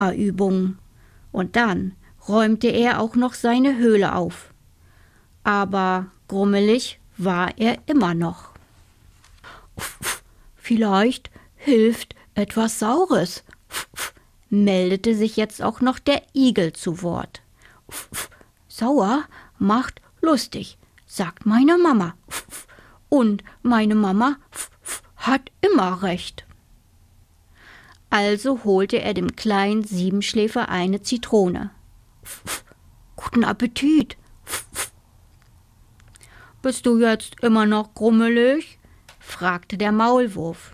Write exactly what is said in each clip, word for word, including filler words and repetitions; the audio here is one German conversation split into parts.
Übungen. Und dann räumte er auch noch seine Höhle auf. Aber grummelig war er immer noch. Vielleicht hilft etwas Saures, meldete sich jetzt auch noch der Igel zu Wort. Sauer macht lustig, sagt meine Mama. Und meine Mama hat immer recht. Also holte er dem kleinen Siebenschläfer eine Zitrone. Guten Appetit. Bist du jetzt immer noch grummelig? Fragte der Maulwurf.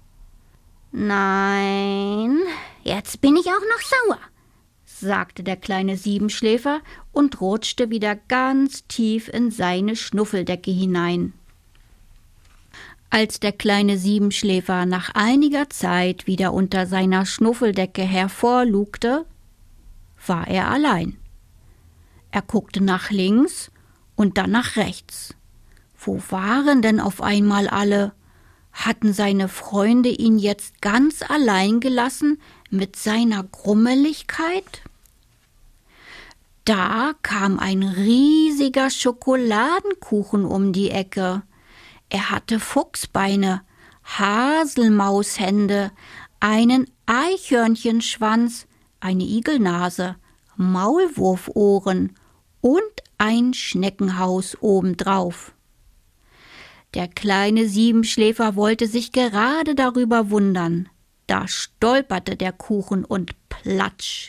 Nein, jetzt bin ich auch noch sauer, sagte der kleine Siebenschläfer und rutschte wieder ganz tief in seine Schnuffeldecke hinein. Als der kleine Siebenschläfer nach einiger Zeit wieder unter seiner Schnuffeldecke hervorlugte, war er allein. Er guckte nach links und dann nach rechts. Wo waren denn auf einmal alle? Hatten seine Freunde ihn jetzt ganz allein gelassen mit seiner Grummeligkeit? Da kam ein riesiger Schokoladenkuchen um die Ecke. Er hatte Fuchsbeine, Haselmaushände, einen Eichhörnchenschwanz, eine Igelnase, Maulwurfohren und ein Schneckenhaus obendrauf. Der kleine Siebenschläfer wollte sich gerade darüber wundern. Da stolperte der Kuchen und platsch.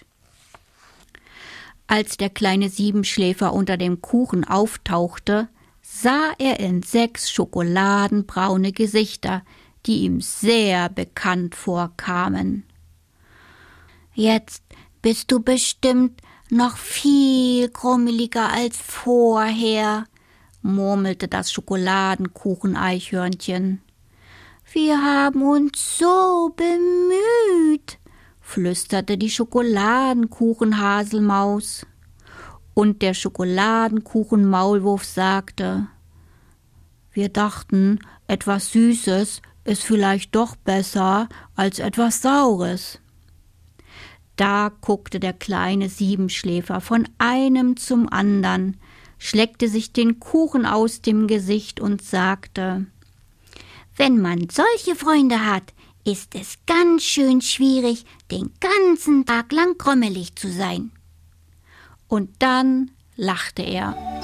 Als der kleine Siebenschläfer unter dem Kuchen auftauchte, sah er in sechs schokoladenbraune Gesichter, die ihm sehr bekannt vorkamen. Jetzt bist du bestimmt noch viel grummeliger als vorher, murmelte das Schokoladenkuchen-Eichhörnchen. Wir haben uns so bemüht, flüsterte die Schokoladenkuchen-Haselmaus. Und der Schokoladenkuchen-Maulwurf sagte, wir dachten, etwas Süßes ist vielleicht doch besser als etwas Saures. Da guckte der kleine Siebenschläfer von einem zum andern, schleckte sich den Kuchen aus dem Gesicht und sagte, wenn man solche Freunde hat, ist es ganz schön schwierig, den ganzen Tag lang grummelig zu sein. Und dann lachte er.